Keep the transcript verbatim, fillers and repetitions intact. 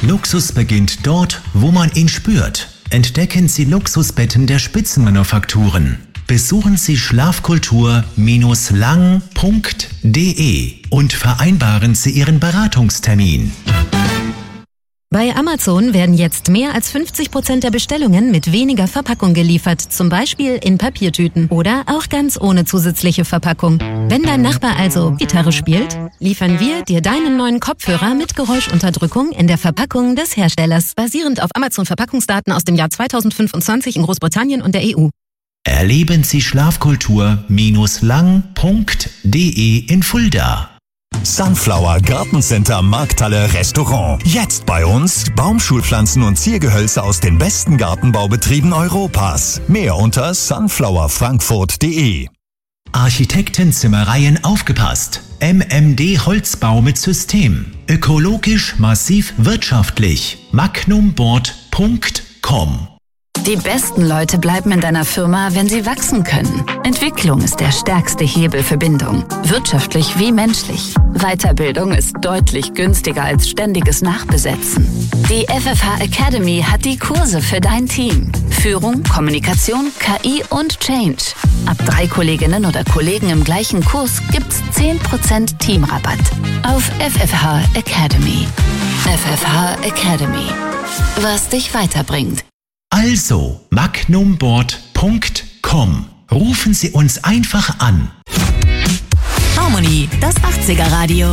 Luxus beginnt dort, wo man ihn spürt. Entdecken Sie Luxusbetten der Spitzenmanufakturen. Besuchen Sie schlafkultur Bindestrich lang Punkt de und vereinbaren Sie Ihren Beratungstermin. Bei Amazon werden jetzt mehr als fünfzig Prozent der Bestellungen mit weniger Verpackung geliefert, zum Beispiel in Papiertüten oder auch ganz ohne zusätzliche Verpackung. Wenn dein Nachbar also Gitarre spielt, liefern wir dir deinen neuen Kopfhörer mit Geräuschunterdrückung in der Verpackung des Herstellers, basierend auf Amazon-Verpackungsdaten aus dem Jahr zweitausendfünfundzwanzig in Großbritannien und der E U. Erleben Sie schlafkultur Bindestrich lang Punkt de in Fulda. Sunflower Gartencenter Markthalle Restaurant. Jetzt bei uns Baumschulpflanzen und Ziergehölze aus den besten Gartenbaubetrieben Europas. Mehr unter sunflower frankfurt punkt de. Architektenzimmereien aufgepasst. M M D Holzbau mit System. Ökologisch, massiv, wirtschaftlich. magnumboard punkt com. Die besten Leute bleiben in deiner Firma, wenn sie wachsen können. Entwicklung ist der stärkste Hebel für Bindung, wirtschaftlich wie menschlich. Weiterbildung ist deutlich günstiger als ständiges Nachbesetzen. Die F F H Academy hat die Kurse für dein Team. Führung, Kommunikation, K I und Change. Ab drei Kolleginnen oder Kollegen im gleichen Kurs gibt's zehn Prozent Teamrabatt auf F F H Academy. F F H Academy. Was dich weiterbringt. Also magnumboard punkt com. Rufen Sie uns einfach an. Harmony, das achtziger Radio.